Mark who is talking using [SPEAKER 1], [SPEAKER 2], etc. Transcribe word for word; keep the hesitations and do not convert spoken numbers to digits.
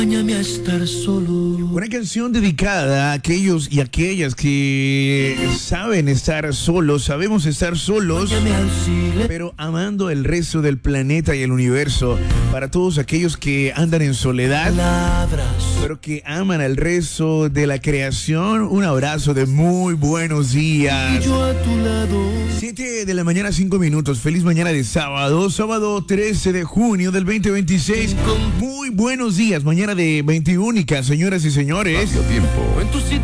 [SPEAKER 1] Enséñame a estar solo.
[SPEAKER 2] Una canción dedicada a aquellos y aquellas que saben estar solos, sabemos estar solos, pero amando el resto del planeta y el universo. Para todos aquellos que andan en soledad, pero que aman al resto de la creación, un abrazo de muy buenos días.
[SPEAKER 1] Y yo a tu lado.
[SPEAKER 2] siete de la mañana, cinco minutos. Feliz mañana de sábado, sábado trece de junio del veinte veintiséis. Muy buenos días, mañana de veintiúnica, señoras y señores.
[SPEAKER 1] Tiempo. En tu